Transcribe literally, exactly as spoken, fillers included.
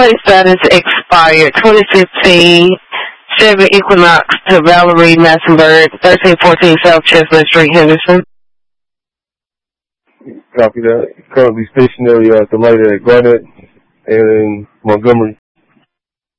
plate status expired. twenty fifteen Chevy Equinox to Valerie Massenberg, thirteen fourteen South Chestnut Street, Henderson. Copy that. Currently stationary at the light at Garnett and Montgomery.